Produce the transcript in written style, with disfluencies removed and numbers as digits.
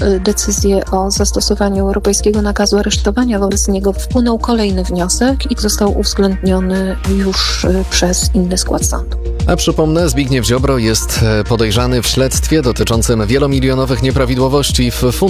decyzję o zastosowaniu europejskiego nakazu aresztowania wobec niego, wpłynął kolejny wniosek i został uwzględniony już przez inny skład sądu. A przypomnę, Zbigniew Ziobro jest podejrzany w śledztwie dotyczącym wielomilionowych nieprawidłowości w